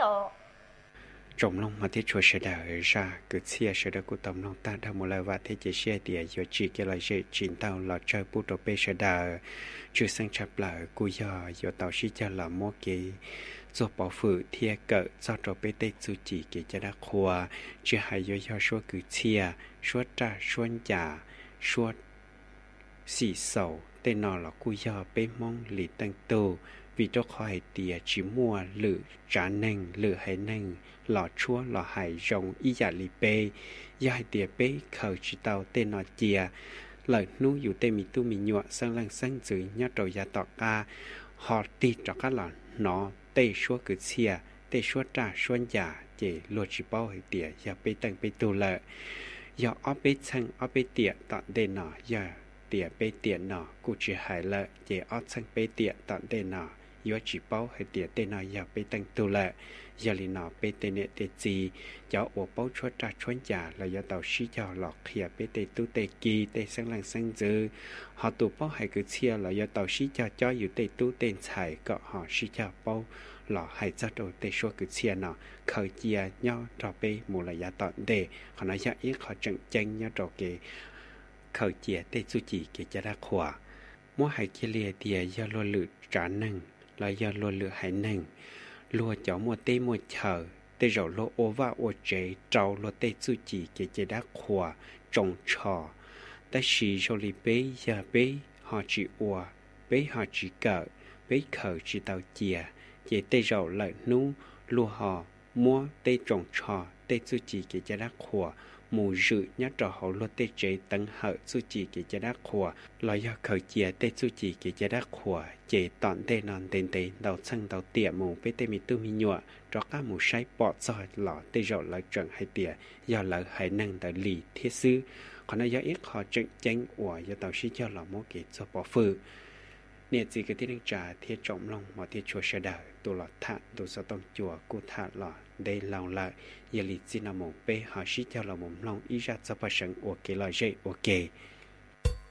哦。 trồng long mà thiết chúa sẽ đào ra cứ chia sẽ đào cụ tầm long ta đào một lời và thế chỉ xe địa giờ chỉ cái lời dễ chín tàu là chơi bút đồ bê sẽ đào chưa sang chập lại cụ giờ tàu sĩ cho là mua cái做保护贴个照着被对自己给家的活，这还要说个切，说炸说假，说洗手，对那了故要被蒙里登斗，vì đó khỏi địa chỉ mua lự trả nâng lự hay nâng lọ chúa lọ hải rồng y giả lì bê do hai địa bê khởi chỉ tàu tên nọ chìa lời nú dù tên mi tu mi nhọ sang lăng sang dưới nhớ trầu giả tọ ca họ đi cho các lọ nó tê xua cứ chia tê xua trả xuân giả chỉ lột chỉ bao hai địa do bê tăng bê tu lợ do ở bê chăng ở bê địa tọn tên nọ do địa bê tiện nọ cụ chỉ hải lợ chỉ ở chăng bê tiện tọn tên nọ do chỉ bao hay địa tên nào giờ bê tăng tu lệ giờ lì nọ bê tên nệ tê gì cho ổ bao chúa trả chuan giả là do tàu sĩ cho lọt khía bê tê tu tê kỳ tê sang lăng sang dư họ tụ bao hay cứ chia là do tàu sĩ cho dù tê tu tên xài cọ họ sĩ cho bao lọ hay cho đồ tê số cứ chia nọ khởi chia nhau trò bê mù là giá tọn đề họ nói giá ít họ trận tranh nhau trò kì khởi chia tê su chỉ kì cho đa khỏa mua hay kia lìa địa do lô lự trả nâng là do lô lửa hải nâng lùa cháu một tê một chờ tê rổ lô ô và ô chế trâu lô tê chú chỉ kê chế đá khỏa trồng trò ta xì rô lì bế giờ bế họ chỉ ua bế họ chỉ cỡ bế khờ chỉ tàu chìa chế tê rổ lợi nú lùa họ mua tê trồng trò tê chú chỉ kê chế đá khỏa mù dự nhá trò hậu lô tê chế tấn hợ chú chỉ kê chế đá khỏa là do khởi chia tê chú chỉ kê chế đá khỏa chế tọn tê non tên tê đầu xăng đầu tỉa mù bê tê mi tu mi nhọ cho các mù say bọt rồi lọ tê rậu lợi trận hay tỉa do lợi hay năng tại lì thiết sư còn nó do ít họ trận tranh của do tàu sĩ cho lọ mô kê cho bỏ phư nè gì cái tiếng trà thiết trọng lòng mà thiết chùa sẽ đời tụ lọ thạ tụ sao tông chùa cụ thạ lọ đây lòng lại giờ lì xin là mù bê họ sĩ cho lọ mù lòng ý ra cho bà sẵn ok là dễ ok